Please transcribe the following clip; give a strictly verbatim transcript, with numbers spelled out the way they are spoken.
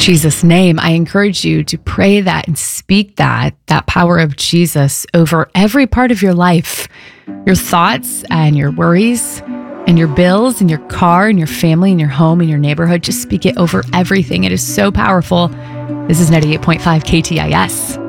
Jesus' name, I encourage you to pray that and speak that, that power of Jesus over every part of your life, your thoughts and your worries and your bills and your car and your family and your home and your neighborhood. Just speak it over everything. It is so powerful. This is ninety-eight point five K T I S.